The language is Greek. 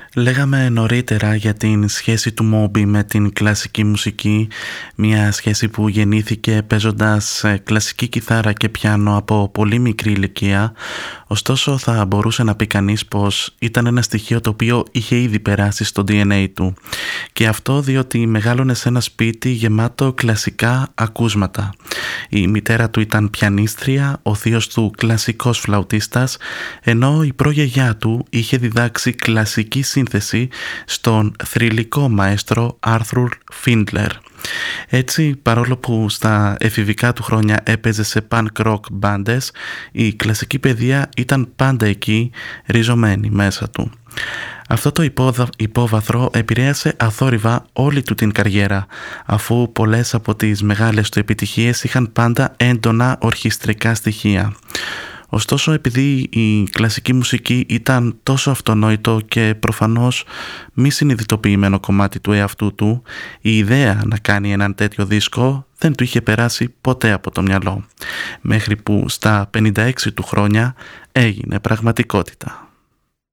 Λέγαμε νωρίτερα για την σχέση του Μόμπι με την κλασική μουσική, μια σχέση που γεννήθηκε παίζοντας κλασική κιθάρα και πιάνο από πολύ μικρή ηλικία. Ωστόσο θα μπορούσε να πει κανείς πως ήταν ένα στοιχείο το οποίο είχε ήδη περάσει στο DNA του, και αυτό διότι μεγάλωνε σε ένα σπίτι γεμάτο κλασικά ακούσματα. Η μητέρα του ήταν πιανίστρια, ο θείος του κλασικός φλαουτίστας, ενώ η προγιαγιά του είχε διδάξει κλασική σύνθεση στον θρυλικό μαέστρο Άρθουρ Φίντλερ. Έτσι, παρόλο που στα εφηβικά του χρόνια έπαιζε σε punk rock μπάντες, η κλασική παιδεία ήταν πάντα εκεί, ριζωμένη μέσα του. Αυτό το υπόβαθρο επηρέασε αθόρυβα όλη του την καριέρα, αφού πολλές από τις μεγάλες του επιτυχίες είχαν πάντα έντονα ορχιστρικά στοιχεία. Ωστόσο, επειδή η κλασική μουσική ήταν τόσο αυτονόητο και προφανώς μη συνειδητοποιημένο κομμάτι του εαυτού του, η ιδέα να κάνει έναν τέτοιο δίσκο δεν του είχε περάσει ποτέ από το μυαλό, μέχρι που στα 56 του χρόνια έγινε πραγματικότητα.